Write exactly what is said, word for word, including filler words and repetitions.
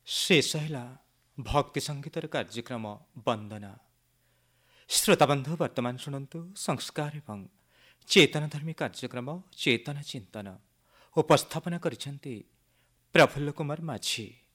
ଶେଷ ହେଲା ଭକ୍ତି ସଙ୍ଗୀତର କାର୍ଯ୍ୟକ୍ରମ ବନ୍ଦନା। ଶ୍ରୋତାବନ୍ଧୁ ବର୍ତ୍ତମାନ ଶୁଣନ୍ତୁ ସଂସ୍କାର ଏବଂ ଚେତନଧର୍ମୀ କାର୍ଯ୍ୟକ୍ରମ ଚେତନ ଚିନ୍ତନ। ଉପସ୍ଥାପନା କରିଛନ୍ତି ପ୍ରଫୁଲ୍ଲ କୁମାର ମାଝୀ।